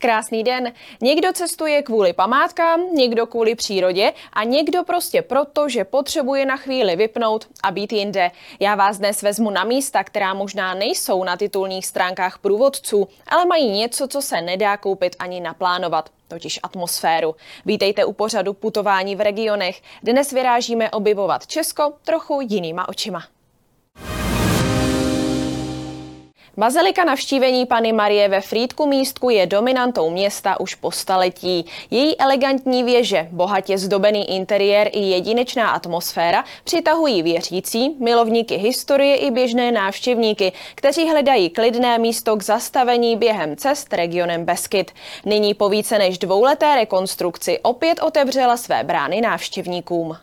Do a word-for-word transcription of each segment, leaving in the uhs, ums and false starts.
Krásný den. Někdo cestuje kvůli památkám, někdo kvůli přírodě a někdo prostě proto, že potřebuje na chvíli vypnout a být jinde. Já vás dnes vezmu na místa, která možná nejsou na titulních stránkách průvodců, ale mají něco, co se nedá koupit ani naplánovat, totiž atmosféru. Vítejte u pořadu Putování v regionech. Dnes vyrážíme objevovat Česko trochu jinýma očima. Bazilika Navštívení Panny Marie ve Frýdku-Místku je dominantou města už po staletí. Její elegantní věže, bohatě zdobený interiér i jedinečná atmosféra přitahují věřící, milovníky historie i běžné návštěvníky, kteří hledají klidné místo k zastavení během cest regionem Beskyd. Nyní po více než dvouleté rekonstrukci opět otevřela své brány návštěvníkům.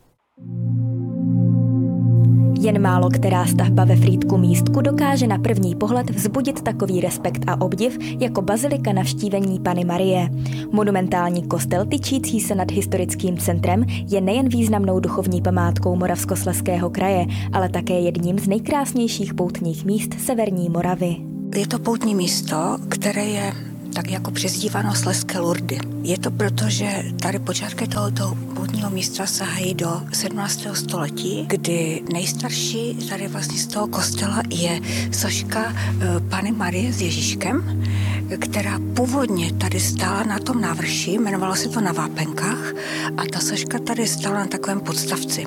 Jen málo která stavba ve Frýdku-Místku dokáže na první pohled vzbudit takový respekt a obdiv jako Bazilika Navštívení Panny Marie. Monumentální kostel tyčící se nad historickým centrem je nejen významnou duchovní památkou Moravskoslezského kraje, ale také jedním z nejkrásnějších poutních míst severní Moravy. Je to poutní místo, které je tak jako přezdíváno Slezské Lurdy. Je to proto, že tady počátky tohoto poutního místa sahají do sedmnáctého století, kdy nejstarší tady vlastně z toho kostela je soška Panny Marie s Ježíškem, která původně tady stála na tom návrší, jmenovalo se to Na Vápenkách, a ta soška tady stála na takovém podstavci.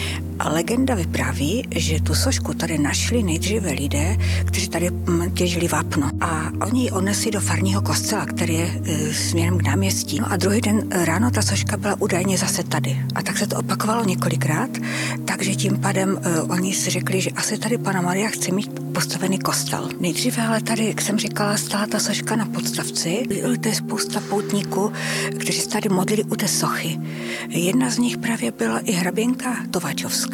A legenda vypráví, že tu sošku tady našli nejdříve lidé, kteří tady těžili vápno. A oni ji odnesli do farního kostela, který je e, směrem k náměstí. No a druhý den ráno ta soška byla údajně zase tady. A tak se to opakovalo několikrát, takže tím pádem e, oni si řekli, že asi tady Panna Maria chce mít postavený kostel. Nejdříve ale tady, jak jsem říkala, stála ta soška na podstavci. To je spousta poutníků, kteří se tady modlili u té sochy. Jedna z nich právě byla i hraběnka Tovačovská.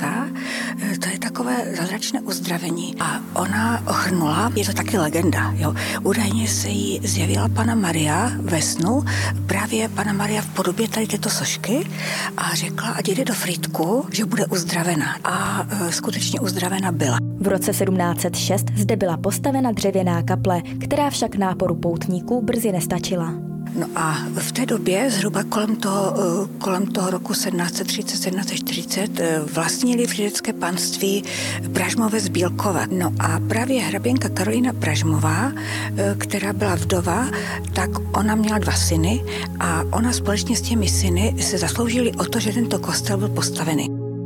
To je takové zázračné uzdravení. A ona ochrnula, je to taky legenda, jo. Údajně se jí zjevila Panna Maria ve snu, právě Panna Maria v podobě tady této sošky, a řekla, ať jde do Frýdku, že bude uzdravena. A e, skutečně uzdravena byla. V roce sedmnáct set šest zde byla postavena dřevěná kaple, která však náporu poutníků brzy nestačila. No a v té době, zhruba kolem toho, kolem toho roku sedmnáct set třicet sedmnáct set čtyřicet, vlastnili frýdecké panství Pražmové z Bílkova. No a právě hraběnka Karolína Pražmová, která byla vdova, tak ona měla dva syny a ona společně s těmi syny se zasloužili o to, že tento kostel byl postavený.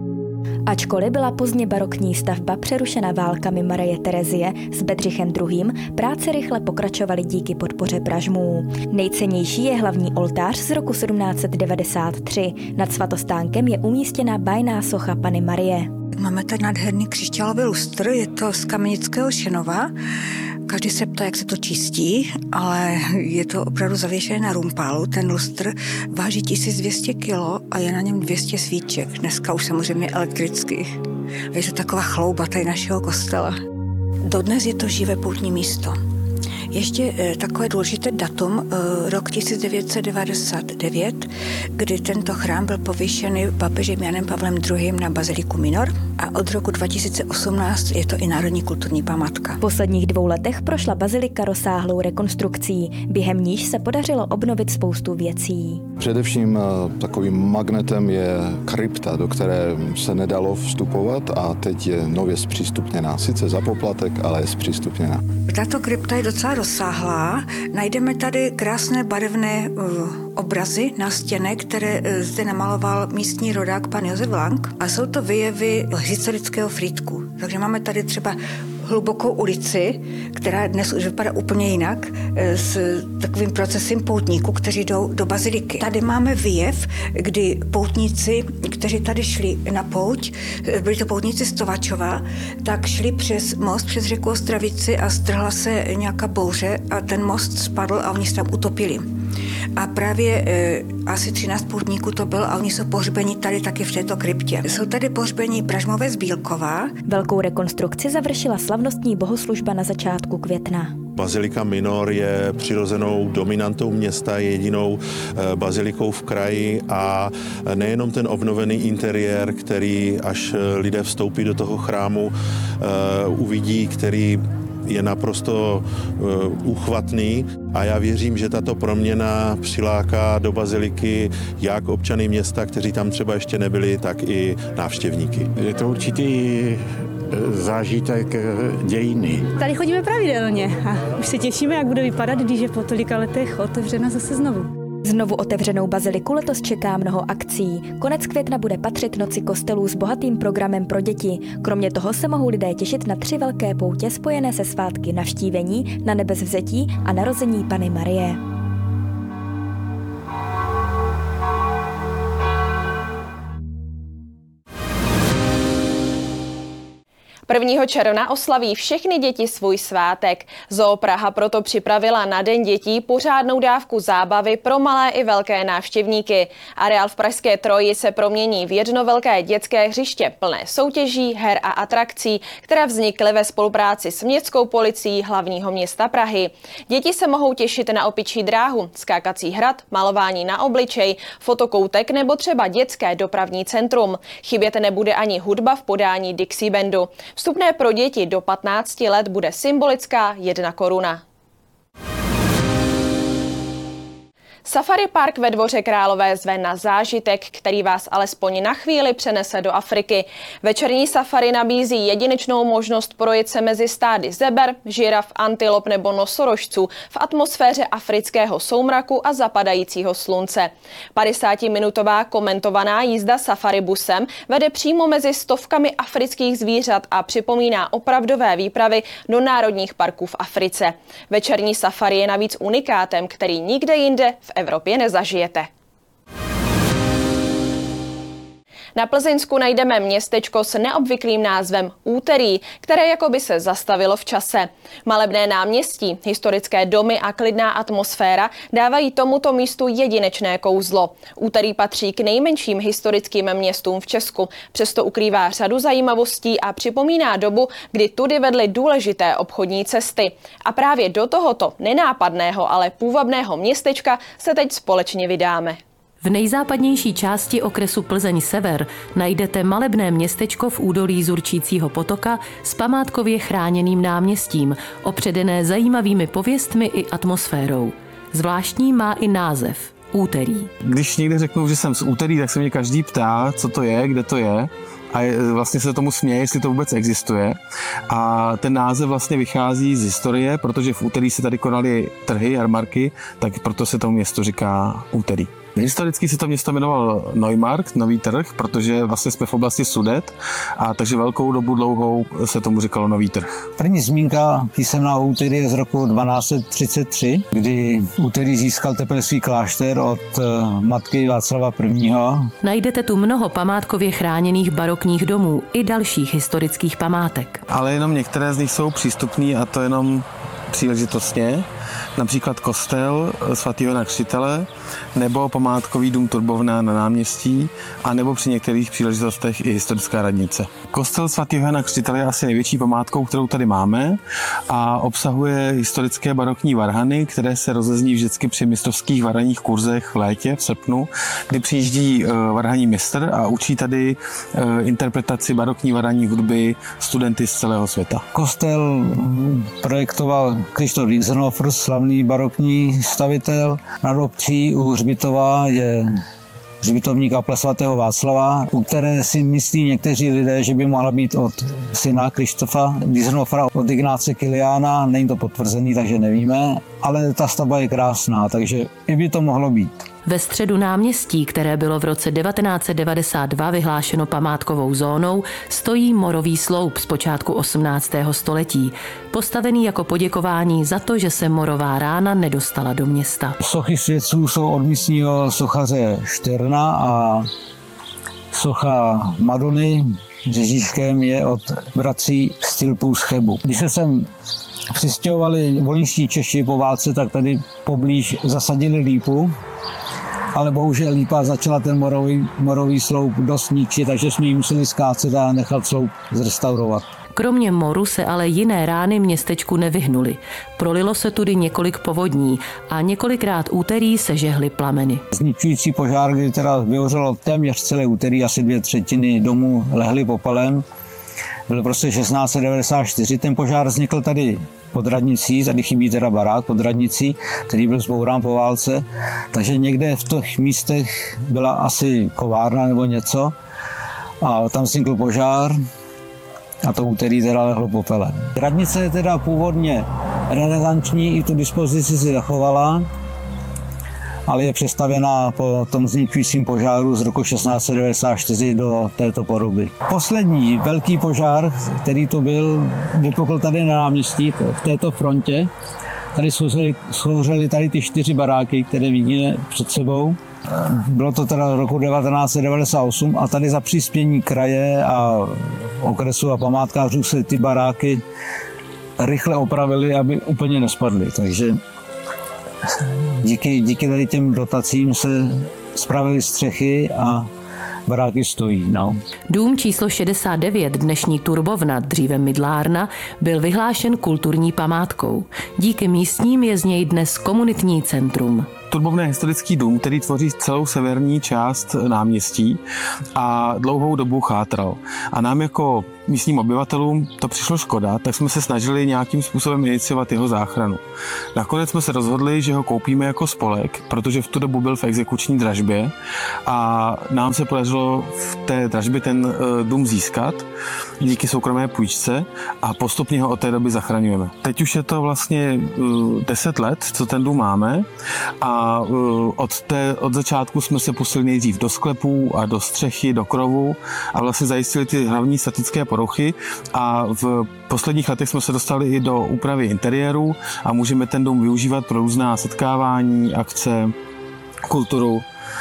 Ačkoliv byla pozdně barokní stavba přerušena válkami Marie Terezie s Bedřichem druhým., práce rychle pokračovaly díky podpoře Pražmů. Nejcennější je hlavní oltář z roku sedmnáct set devadesát tři. Nad svatostánkem je umístěna bajná socha Panny Marie. Máme tady nádherný křišťálový lustr, je to z Kamenického Šenova. Každý se ptá, jak se to čistí, ale je to opravdu zavěšené na rumpálu. Ten lustr váží tisíc dvě stě kilo a je na něm dvě stě svíček. Dneska už samozřejmě elektrický. Je to taková chlouba tady našeho kostela. Dodnes je to živé poutní místo. Ještě e, takové důležité datum, e, rok tisíc devět set devadesát devět, kdy tento chrám byl povýšený papežem Janem Pavlem druhým. na baziliku minor, a od roku dva tisíce osmnáct je to i národní kulturní památka. V posledních dvou letech prošla bazilika rozsáhlou rekonstrukcí, během níž se podařilo obnovit spoustu věcí. Především takovým magnetem je krypta, do které se nedalo vstupovat, a teď je nově zpřístupněná. Sice za poplatek, ale je zpřístupněná. Tato krypta je docela rozsáhlá. Najdeme tady krásné barevné uh, obrazy na stěně, které uh, zde namaloval místní rodák pan Josef Lang. A jsou to vyjevy historického Frýdku. Takže máme tady třeba hlubokou ulici, která dnes už vypadá úplně jinak, s takovým procesem poutníků, kteří jdou do baziliky. Tady máme výjev, kdy poutníci, kteří tady šli na pouť, byli to poutníci z Tovačova, tak šli přes most, přes řeku Ostravici a strhla se nějaká bouře a ten most spadl a oni se tam utopili. A právě e, asi třináct poutníků to bylo a oni jsou pohřbeni tady taky v této kryptě. Jsou tady pohřbeni Pražmové z Bílkova. Velkou rekonstrukci završila slavnostní bohoslužba na začátku května. Bazilika Minor je přirozenou dominantou města, jedinou bazilikou v kraji, a nejenom ten obnovený interiér, který až lidé vstoupí do toho chrámu, uvidí, který je naprosto úchvatný a já věřím, že tato proměna přiláká do baziliky jak občany města, kteří tam třeba ještě nebyli, tak i návštěvníky. Je to určitý zážitek dějiny. Tady chodíme pravidelně a už se těšíme, jak bude vypadat, když je po tolika letech otevřena zase znovu. Znovu otevřenou baziliku letos čeká mnoho akcí. Konec května bude patřit Noci kostelů s bohatým programem pro děti. Kromě toho se mohou lidé těšit na tři velké poutě spojené se svátky Navštívení, Na nebesvzetí a Narození Panny Marie. prvního června oslaví všechny děti svůj svátek. Zoo Praha proto připravila na Den dětí pořádnou dávku zábavy pro malé i velké návštěvníky. Areál v Pražské Troji se promění v jedno velké dětské hřiště plné soutěží, her a atrakcí, které vznikly ve spolupráci s Městskou policií hlavního města Prahy. Děti se mohou těšit na opičí dráhu, skákací hrad, malování na obličej, fotokoutek nebo třeba dětské dopravní centrum. Chybět nebude ani hudba v podání Dixie Bandu. Vstupné pro děti do patnácti let bude symbolická jedna koruna. Safari Park ve Dvoře Králové zve na zážitek, který vás alespoň na chvíli přenese do Afriky. Večerní safari nabízí jedinečnou možnost projet se mezi stády zeber, žiraf, antilop nebo nosorožců v atmosféře afrického soumraku a zapadajícího slunce. padesátiminutová komentovaná jízda safari busem vede přímo mezi stovkami afrických zvířat a připomíná opravdové výpravy do národních parků v Africe. Večerní safari je navíc unikátem, který nikde jinde v Evropě nezažijete. Na Plzeňsku najdeme městečko s neobvyklým názvem Úterý, které jakoby se zastavilo v čase. Malebné náměstí, historické domy a klidná atmosféra dávají tomuto místu jedinečné kouzlo. Úterý patří k nejmenším historickým městům v Česku, přesto ukrývá řadu zajímavostí a připomíná dobu, kdy tudy vedly důležité obchodní cesty. A právě do tohoto nenápadného, ale půvabného městečka se teď společně vydáme. V nejzápadnější části okresu Plzeň Sever najdete malebné městečko v údolí Zurčícího potoka s památkově chráněným náměstím, opředené zajímavými pověstmi i atmosférou. Zvláštní má i název – Úterý. Když někdy řeknu, že jsem z Úterý, tak se mě každý ptá, co to je, kde to je. A vlastně se tomu směje, jestli to vůbec existuje. A ten název vlastně vychází z historie, protože v Úterý se tady konaly trhy, jarmarky, tak proto se tomu město říká Úterý. Historicky se to město jmenovalo Neumarkt, Nový trh, protože vlastně jsme v oblasti Sudet, a takže velkou dobu dlouhou se tomu říkalo Nový trh. První zmínka písemná o Úterý je z roku dvanáct set třicet tři, kdy Úterý získal teprve svý klášter od matky Václava prvního. Najdete tu mnoho památkově chráněných barokních domů i dalších historických památek. Ale jenom některé z nich jsou přístupné, a to jenom příležitostně, například kostel svatého Jana Křtitele nebo památkový dům Turbovna na náměstí, a nebo při některých příležitostech i historická radnice. Kostel svatého Jana Křtitele je asi největší památkou, kterou tady máme, a obsahuje historické barokní varhany, které se rozezní vždycky při mistrovských varhanních kurzech v létě, v srpnu, kdy přijíždí varhanní mistr a učí tady interpretaci barokní varhanní hudby studenty z celého světa. Kostel projektoval Krištof Riesenhofer, slavný barokní stavitel. Nad obcí u Hřbitova je hřbitovní kaple svatého Václava, u které si myslí někteří lidé, že by mohla být od syna Krištofa Riesenhofera, od Ignáce Kiliána. Není to potvrzený, takže nevíme, ale ta stavba je krásná, takže i by to mohlo být. Ve středu náměstí, které bylo v roce devatenáct set devadesát dva vyhlášeno památkovou zónou, stojí morový sloup z počátku osmnáctého století, postavený jako poděkování za to, že se morová rána nedostala do města. Sochy svědců jsou od místního sochaře Šterna a socha Madony s Ježíškem je od bratří Stilpů z Chebu. Když se sem přistěhovali volinští Češi po válce, tak tady poblíž zasadili lípu, ale bohužel lípa začala ten morový, morový sloup dost ničit, takže jsme ji museli skácet a nechat sloup zrestaurovat. Kromě moru se ale jiné rány městečku nevyhnuly. Prolilo se tudy několik povodní a několikrát Úterý se žehly plameny. Zničující požár, kdy teda vyhořelo téměř celé Úterý, asi dvě třetiny domů lehly popelem. Byl prostě šestnáct set devadesát čtyři, ten požár vznikl tady pod radnicí, tady chybí teda barák pod radnicí, který byl zbourán po válce, takže někde v těch místech byla asi kovárna nebo něco a tam vznikl požár a to úterý teda lehlo popelem. Radnice je teda původně renesanční, i tu dispozici si zachovala, ale je přestavěná po tom zničujícím požáru z roku šestnáct set devadesát čtyři do této podoby. Poslední velký požár, který to byl, vypukl tady na náměstí v této frontě. Tady souřely tady ty čtyři baráky, které vidíme před sebou. Bylo to teda roku devatenáct set devadesát osm a tady za přispění kraje a okresu a památkářů se ty baráky rychle opravily, aby úplně nespadly. Takže díky, díky tady těm dotacím se spravily střechy a baráky stojí. No. Dům číslo šedesát devět, dnešní Turbovna, dříve mydlárna, byl vyhlášen kulturní památkou. Díky místním je z něj dnes komunitní centrum. Turbovna je historický dům, který tvoří celou severní část náměstí a dlouhou dobu chátral. A nám jako místním obyvatelům to přišlo škoda, tak jsme se snažili nějakým způsobem iniciovat jeho záchranu. Nakonec jsme se rozhodli, že ho koupíme jako spolek, protože v tu dobu byl v exekuční dražbě a nám se podařilo v té dražbě ten dům získat díky soukromé půjčce a postupně ho od té doby zachraňujeme. Teď už je to vlastně deset let, co ten dům máme a od, té, od začátku jsme se pustili nejdřív do sklepů a do střechy, do krovu a vlastně zajistili ty hlavní statické poruchy a v posledních letech jsme se dostali i do úpravy interiéru a můžeme ten dům využívat pro různá setkávání, akce, kulturu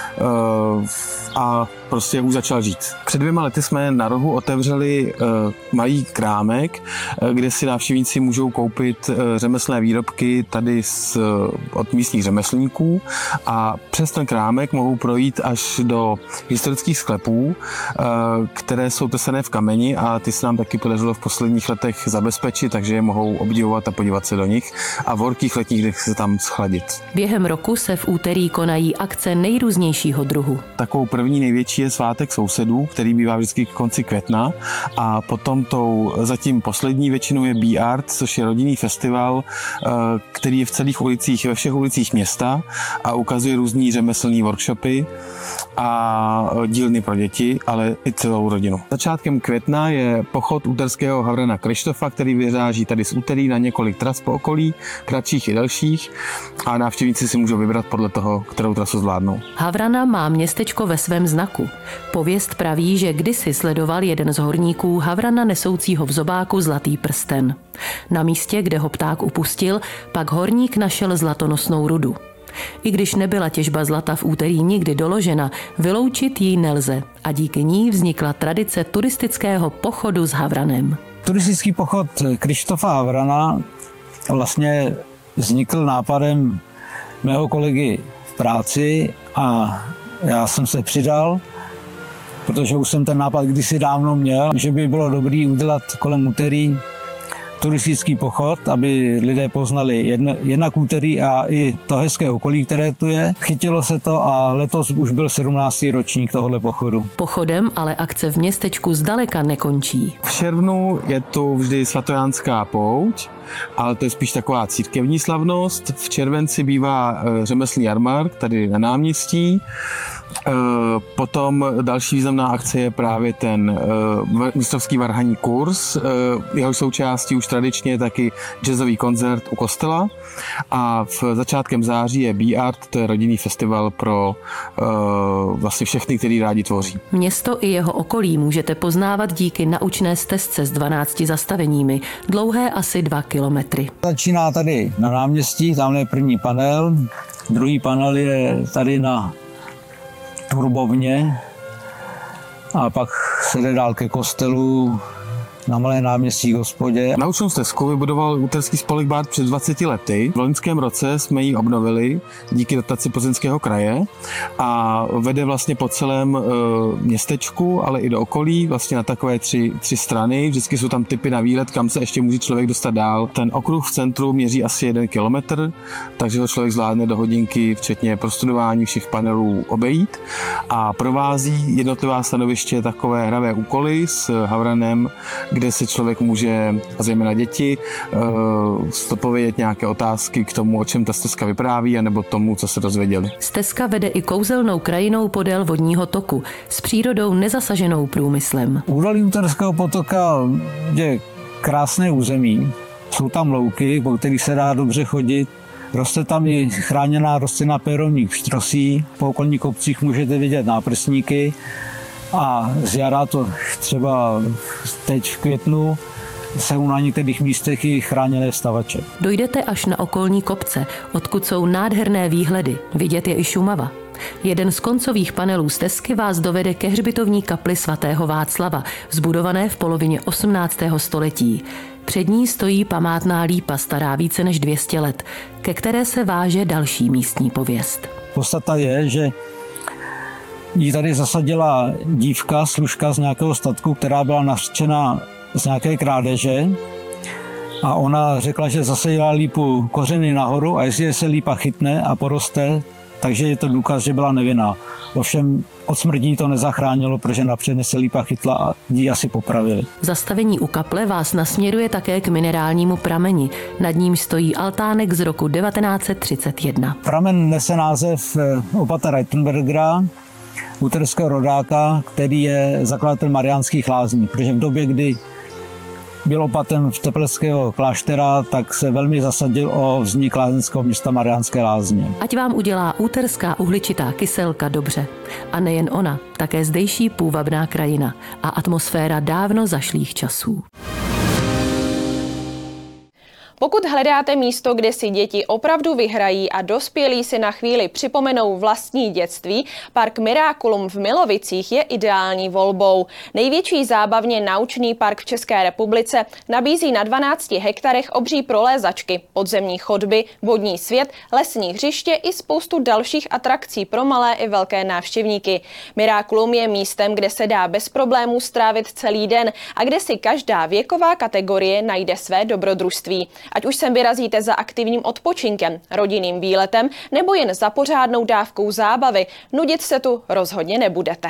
a prostě už začal žít. Před dvěma lety jsme na rohu otevřeli malý krámek, kde si návštěvníci můžou koupit řemeslné výrobky tady z, od místních řemeslníků a přes ten krámek mohou projít až do historických sklepů, které jsou tesané v kameni a ty se nám taky podařilo v posledních letech zabezpečit, takže je mohou obdivovat a podívat se do nich a v horkých letních dnech se tam schladit. Během roku se v úterý konají akce nejrůznějšího druhu. Takovou první největší je svátek sousedů, který bývá vždycky k konci května a potom tou zatím poslední většinou je Bee Art, což je rodinný festival, který je v celých ulicích, ve všech ulicích města a ukazuje různý řemeslný workshopy a dílny pro děti, ale i celou rodinu. Začátkem května je pochod úterského havrana Krištofa, který vyráží tady z úterý na několik tras po okolí, kratších i delších a návštěvníci si můžou vybrat podle toho, kterou trasu zvládnou. Havrana má městečko ve svém znaku. Pověst praví, že kdysi sledoval jeden z horníků havrana nesoucího v zobáku zlatý prsten. Na místě, kde ho pták upustil, pak horník našel zlatonosnou rudu. I když nebyla těžba zlata v úterý nikdy doložena, vyloučit ji nelze a díky ní vznikla tradice turistického pochodu s havranem. Turistický pochod Krištofa Havrana vlastně vznikl nápadem mého kolegy v práci a já jsem se přidal, protože už jsem ten nápad kdysi dávno měl, že by bylo dobré udělat kolem úterý turistický pochod, aby lidé poznali jedna, jednak úterý a i to hezké okolí, které tu je. Chytilo se to a letos už byl sedmnáctý ročník tohoto pochodu. Pochodem ale akce v městečku zdaleka nekončí. V červnu je tu vždy svatojánská pouť, ale to je spíš taková církevní slavnost. V červenci bývá řemeslný jarmark tady na náměstí. Potom další významná akce je právě ten mistrovský varhanní kurz. Jeho součástí už tradičně je taky jazzový koncert u kostela a v začátkem září je Bee Art, to je rodinný festival pro vlastně všechny, kteří rádi tvoří. Město i jeho okolí můžete poznávat díky naučné stezce s dvanácti zastaveními, dlouhé asi dva kilometry. Začíná tady na náměstí, tamhle je první panel, druhý panel je tady na Turbovně a pak se jde dál ke kostelu na Malé náměstí k hospodě. Naučnou stezku vybudoval úterský spolek Bárt před dvaceti lety. V loňském roce jsme ji obnovili díky dotaci Plzeňského kraje a vede vlastně po celém e, městečku, ale i do okolí, vlastně na takové tři, tři strany. Vždycky jsou tam typy na výlet, kam se ještě může člověk dostat dál. Ten okruh v centru měří asi jeden kilometr, takže ho člověk zvládne do hodinky, včetně prostudování všech panelů obejít a provází jednotlivá stanoviště takové hravé úkoly s havranem kde si člověk může, a zejména děti, stopovědět nějaké otázky k tomu, o čem ta stezka vypráví, anebo tomu, co se dozvěděli. Stezka vede i kouzelnou krajinou podél vodního toku, s přírodou nezasaženou průmyslem. Údolí Úterského potoka je krásné území. Jsou tam louky, po kterých se dá dobře chodit. Roste tam i chráněná rostlina pérovník pštrosí. Po okolních kopcích můžete vidět náprsníky. A z jara to třeba teď v květnu jsou na některých místech i chráněné vstavače. Dojdete až na okolní kopce, odkud jsou nádherné výhledy. Vidět je i Šumava. Jeden z koncových panelů stezky vás dovede ke hřbitovní kapli svatého Václava, zbudované v polovině osmnáctého století. Před ní stojí památná lípa stará více než dvě stě let, ke které se váže další místní pověst. Podstata je, že ji tady zasadila dívka, služka z nějakého statku, která byla nařčena z nějaké krádeže, a ona řekla, že zasadila lípu kořeny nahoru a jestli se lípa chytne a poroste, takže je to důkaz, že byla nevinná. Ovšem od smrtí to nezachránilo, protože napřed se lípa chytla a ji asi popravili. Zastavení u kaple vás nasměruje také k minerálnímu prameni. Nad ním stojí altánek z roku devatenáct set třicet jedna. Pramen nese název opata Reitenbergera, úterského rodáka, který je zakladatel Mariánských lázní, protože v době, kdy byl opatem v Tepelského kláštera, tak se velmi zasadil o vznik lázeňského města Mariánské lázně. Ať vám udělá úterská uhličitá kyselka dobře. A nejen ona, také zdejší půvabná krajina a atmosféra dávno zašlých časů. Pokud hledáte místo, kde si děti opravdu vyhrají a dospělí si na chvíli připomenou vlastní dětství, park Miraculum v Milovicích je ideální volbou. Největší zábavně naučný park v České republice nabízí na dvanácti hektarech obří prolézačky, podzemní chodby, vodní svět, lesní hřiště i spoustu dalších atrakcí pro malé i velké návštěvníky. Miraculum je místem, kde se dá bez problémů strávit celý den a kde si každá věková kategorie najde své dobrodružství. Ať už sem vyrazíte za aktivním odpočinkem, rodinným výletem nebo jen za pořádnou dávkou zábavy, nudit se tu rozhodně nebudete.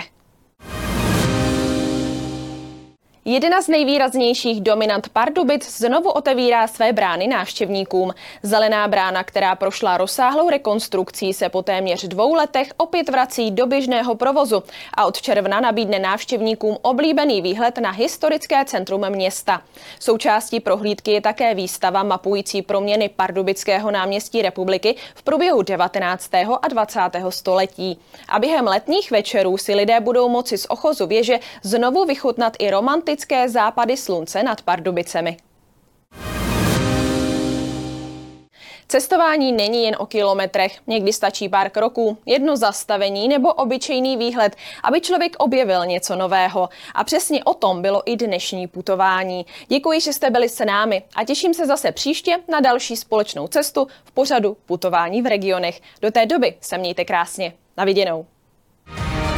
Jedna z nejvýraznějších dominant Pardubic znovu otevírá své brány návštěvníkům. Zelená brána, která prošla rozsáhlou rekonstrukcí, se po téměř dvou letech opět vrací do běžného provozu a od června nabídne návštěvníkům oblíbený výhled na historické centrum města. Součástí prohlídky je také výstava mapující proměny pardubického náměstí Republiky v průběhu devatenáctého a dvacátého století. A během letních večerů si lidé budou moci z ochozu věže znovu vychutnat i romantické západy slunce nad Pardubicemi. Cestování není jen o kilometrech, někdy stačí pár kroků, jedno zastavení nebo obyčejný výhled, aby člověk objevil něco nového. A přesně o tom bylo i dnešní putování. Děkuji, že jste byli s námi a těším se zase příště na další společnou cestu v pořadu Putování v regionech. Do té doby se mějte krásně. Na viděnou.